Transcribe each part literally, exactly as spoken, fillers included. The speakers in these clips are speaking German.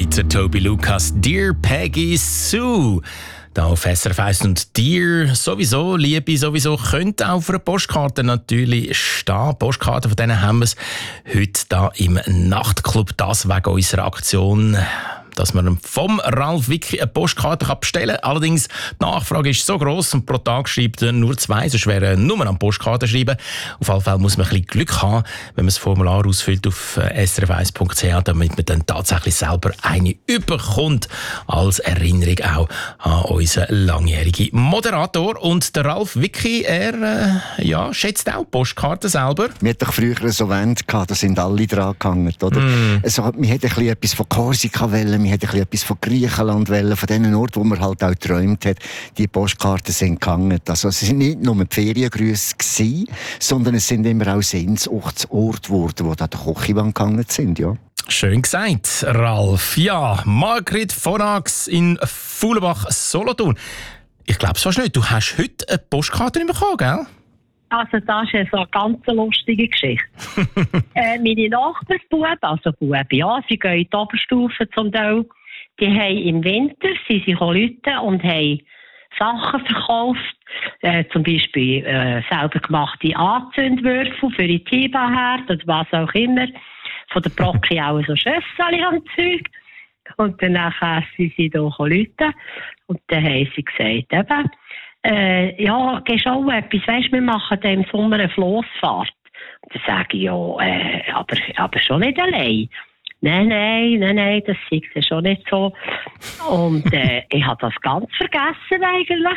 Schweizer Toby Lucas, Dear Peggy Sue. Da auf S R F eins und dir sowieso, Liebe sowieso, könnte auch auf einer Postkarte natürlich stehen. Postkarten, von denen haben wir es heute da im Nachtclub. Das wegen unserer Aktion, dass man vom Ralf Wicki eine Postkarte bestellen kann. Allerdings, die Nachfrage ist so gross und pro Tag schreibt er nur zwei, so schwer nur an Postkarten schreiben. Auf jeden Fall muss man ein bisschen Glück haben, wenn man das Formular ausfüllt auf s r f eins punkt c h, damit man dann tatsächlich selber eine überkommt, als Erinnerung auch an unseren langjährigen Moderator. Und der Ralf Wicki, er äh, ja, schätzt auch Postkarten selber. Wir hatten doch früher so Wände gehabt, da sind alle dran gehangen, oder? Mm. Also, wir hätten ein bisschen etwas von Korsika wollen, wir hätten ein bisschen etwas von Griechenland wollen, von den Orten, wo man halt auch geträumt hat. Die Postkarten sind gehangen. Also, es sind nicht nur die Feriengrüße gewesen, sondern es sind immer auch Sehnsuchtsorte geworden, wo da die Kochiwand gehangen sind, ja. Schön gesagt, Ralf. Ja, Margrit von Ax in Fuhlenbach-Solothurn. Ich glaube es fast nicht, du hast heute eine Postkarte bekommen, gell? Also das ist so eine ganz lustige Geschichte. äh, meine Nachbarsbuben, also Buben, ja, sie gehen in die Oberstufe zum Teil, die haben im Winter, sie sind gekommen und haben Sachen verkauft, äh, zum Beispiel äh, selber gemachte Anzündwürfel für die Tiba-Herd oder was auch immer, von der Brocki auch so Schösseli und Zeug. Und dann nachher sind sie hier gekommen und dann haben sie gesagt, eben, Äh, ja, gehst auch etwas, weisst, wir machen im Sommer eine Flossfahrt. Und dann sage ich, ja, äh, aber, aber schon nicht allein. Nein, nein, nein, nein, das ist ja schon nicht so. Und äh, ich habe das ganz vergessen eigentlich.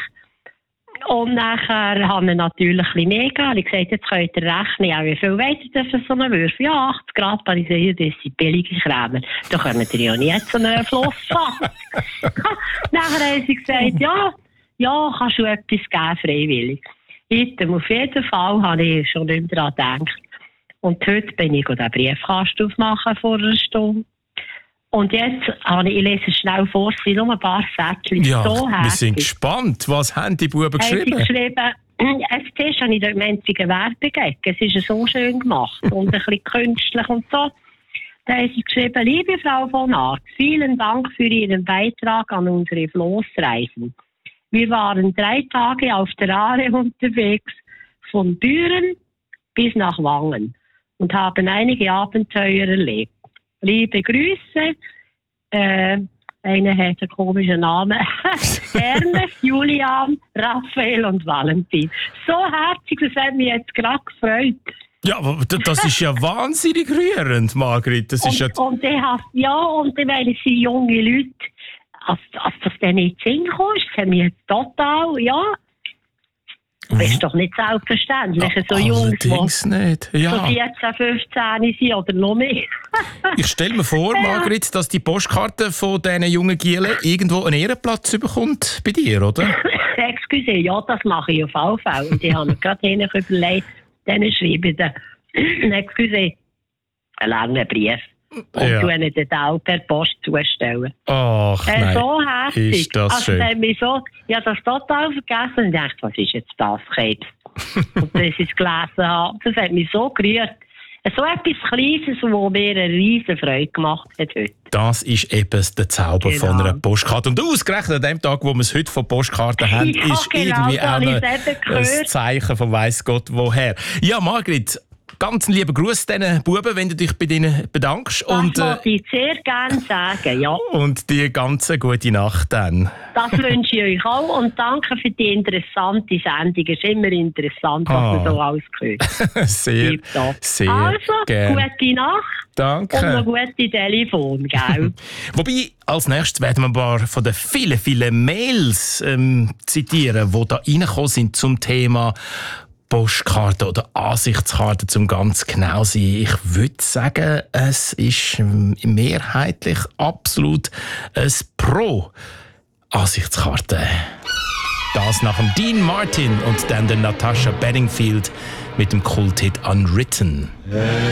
Und nachher haben wir natürlich ein bisschen mehr gegeben. Ich gesagt, jetzt könnt ihr rechnen, ja, wie viel wollt ihr für so einen Würfel? Ja, achtzig Grad, aber ich sage, das sind billige Krämer. Da können wir ja nicht so eine Flossfahrt. Nachher haben sie gesagt, ja, Ja, kannst du etwas geben, freiwillig. Heute, auf jeden Fall, habe ich schon nicht mehr daran gedacht. Und heute bin ich den Briefkasten aufmachen vor einer Stunde. Und jetzt habe ich, ich lese schnell vor, es sind nur ein paar Sätze. Ja, so wir sind gespannt. Was haben die Buben geschrieben? Haben sie geschrieben, als Test habe ich dort im einzigen Werbegag. Es ist so schön gemacht und ein bisschen künstlich und so. Da haben sie geschrieben, liebe Frau von Arx, vielen Dank für Ihren Beitrag an unsere Flossreisen. Wir waren drei Tage auf der Aare unterwegs, von Büren bis nach Wangen und haben einige Abenteuer erlebt. Liebe Grüße, äh, einer hat einen komischen Namen, Ernest, Julian, Raphael und Valentin. So herzig, das hat mich jetzt gerade gefreut. Ja, aber das ist ja wahnsinnig rührend, Margrit. Das ist und, ja, und ich hab, ja, und ich meine, es sind junge Leute. Als, als das dann nicht Sinn kommst, das haben wir jetzt total, ja. Das ist doch nicht selbstverständlich, ja, so Jungs, allerdings nicht. Ja. So vierzehn, fünfzehn sind oder noch mehr. Ich stelle mir vor, Margrit, dass die Postkarte von diesen jungen Gielen irgendwo einen Ehrenplatz bekommt bei dir, oder? Excuse, ja, das mache ich auf alle Fälle. Und ich habe mir gerade ihnen überlegt, denen schreibe ich den, excuse, einen langen Brief. Und ja. ihnen dann auch per Post zustellen. Ach äh, nein, so herzig. ist das also, schön. Dann mich so, ich habe das total vergessen und dachte, was ist jetzt das, Krebs? Und bis ich es gelesen habe, das hat mich so gerührt. So etwas Kleines, das mir eine riesen Freude gemacht hat heute. Das ist eben der Zauber genau. von einer Postkarte. Und ausgerechnet an dem Tag, wo wir es heute von Postkarten haben, ja, ist genau, irgendwie auch ein, ein Zeichen von weiss Gott woher. Ja, Margrit, ganz einen lieben Gruß diesen Buben, wenn du dich bei ihnen bedankst. Das und, wollte äh, ich sehr gerne sagen, ja. Und die ganze gute Nacht dann. Das wünsche ich euch auch und danke für die interessante Sendung. Es ist immer interessant, was ah. man so alles hört. sehr, sehr Also, gern. Gute Nacht. Danke. Und noch gute Telefon, gell? Wobei, als nächstes werden wir ein paar von den vielen, vielen Mails ähm, zitieren, die da reingekommen sind zum Thema Postkarte oder Ansichtskarte, zum ganz genau sein. Ich würde sagen, es ist mehrheitlich absolut ein Pro-Ansichtskarte. Das nach dem Dean Martin und dann der Natasha Bedingfield mit dem Kulthit Unwritten.